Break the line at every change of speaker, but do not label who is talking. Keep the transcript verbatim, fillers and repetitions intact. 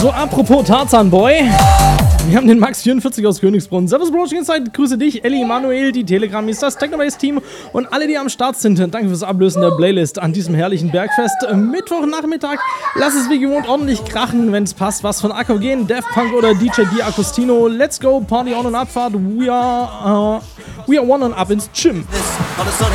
So, apropos Tarzan-Boy. Wir haben den Max vierundvierzig aus Königsbrunn. Servus, Bro, Inside. Grüße dich, Ellie, Manuel, die Telegram-Is, das Technobase-Team und alle, die am Start sind. Danke fürs Ablösen der Playlist an diesem herrlichen Bergfest. Mittwochnachmittag. Lass es wie gewohnt ordentlich krachen, wenn es passt. Was von Akkogen, Daft Punk oder D J D Agostino. Let's go, Party on und Abfahrt. We are, uh, we are one on up ins Gym.